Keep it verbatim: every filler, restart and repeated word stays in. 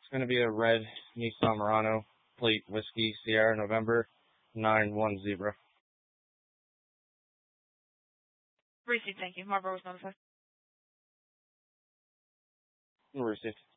going to be a red Nissan Murano, plate Whiskey Sierra November nine one zero. Received, thank you. Marlboro was notified. Received.